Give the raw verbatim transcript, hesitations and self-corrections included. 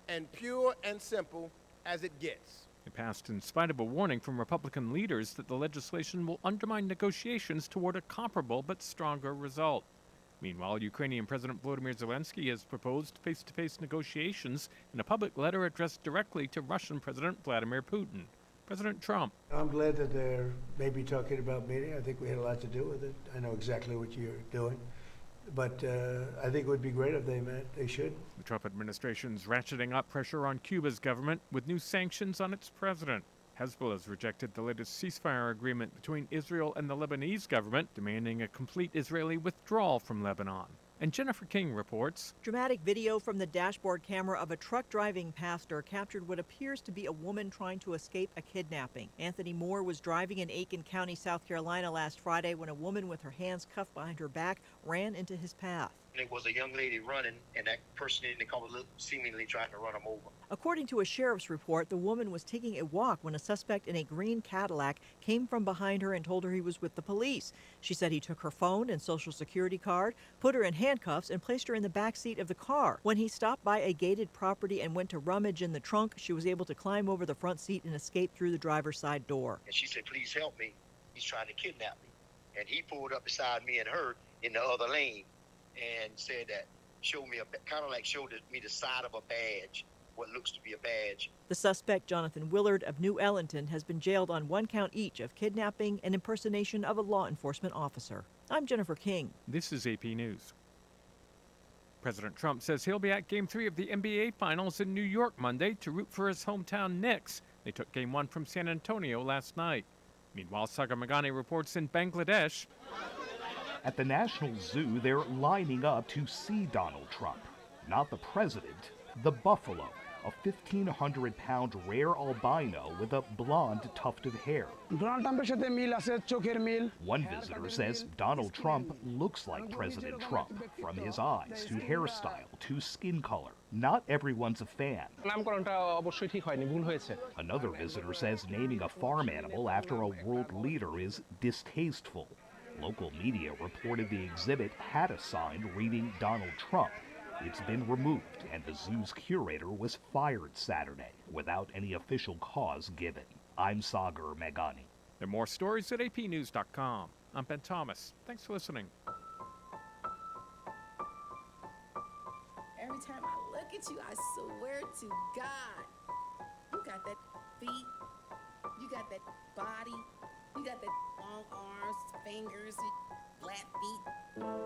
and pure and simple as it gets. It passed in spite of a warning from Republican leaders that the legislation will undermine negotiations toward a comparable but stronger result. Meanwhile, Ukrainian President Volodymyr Zelensky has proposed face-to-face negotiations in a public letter addressed directly to Russian President Vladimir Putin. President Trump. I'm glad that they're maybe talking about meeting. I think we had a lot to do with it. I know exactly what you're doing. But uh, I think it would be great if they met. They should. The Trump administration's ratcheting up pressure on Cuba's government with new sanctions on its president. Hezbollah has rejected the latest ceasefire agreement between Israel and the Lebanese government, demanding a complete Israeli withdrawal from Lebanon. And Jennifer King reports. Dramatic video from the dashboard camera of a truck driving pastor captured what appears to be a woman trying to escape a kidnapping. Anthony Moore was driving in Aiken County, South Carolina last Friday when a woman with her hands cuffed behind her back ran into his path. It was a young lady running, and that person in the car was seemingly trying to run him over. According to a sheriff's report, the woman was taking a walk when a suspect in a green Cadillac came from behind her and told her he was with the police. She said he took her phone and social security card, put her in handcuffs, and placed her in the back seat of the car. When he stopped by a gated property and went to rummage in the trunk, she was able to climb over the front seat and escape through the driver's side door. And she said, "Please help me. He's trying to kidnap me." And he pulled up beside me and her in the other lane and said that, showed me, a kind of like showed me the side of a badge, what looks to be a badge. The suspect, Jonathan Willard of New Ellington, has been jailed on one count each of kidnapping and impersonation of a law enforcement officer. I'm Jennifer King. This is A P News. President Trump says he'll be at Game three of the N B A Finals in New York Monday to root for his hometown Knicks. They took Game one from San Antonio last night. Meanwhile, Sagar Meghani reports in Bangladesh. At the National Zoo, they're lining up to see Donald Trump. Not the president, the buffalo, a fifteen hundred pound rare albino with a blonde tuft of hair. One visitor says Donald Trump looks like President Trump, from his eyes to hairstyle to skin color. Not everyone's a fan. Another visitor says naming a farm animal after a world leader is distasteful. Local media reported the exhibit had a sign reading Donald Trump. It's been removed, and the zoo's curator was fired Saturday without any official cause given. I'm Sagar Meghani. There are more stories at A P news dot com. I'm Ben Thomas. Thanks for listening. Every time I look at you, I swear to God, you got that feet, you got that body, you got that long arms, fingers, flat feet.